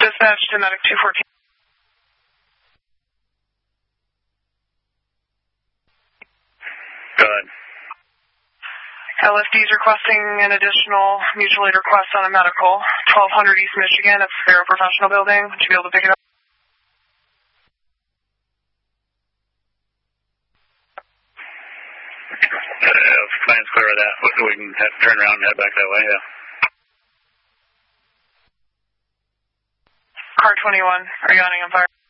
Dispatch to Medic 214. Go ahead. LFD is requesting an additional mutual aid request on a medical. 1200 East Michigan, it's the Paraprofessional building. Would you be able to pick it up? If plan's clear of that, we can turn around and head back that way, yeah. Car 21, are you on fire?